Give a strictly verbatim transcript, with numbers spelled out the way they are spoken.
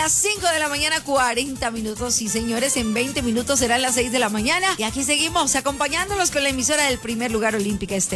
las cinco de la mañana, cuarenta minutos. Sí, señores, en veinte minutos serán las seis de la mañana. Y aquí seguimos acompañándolos con la emisora del primer lugar olímpica este.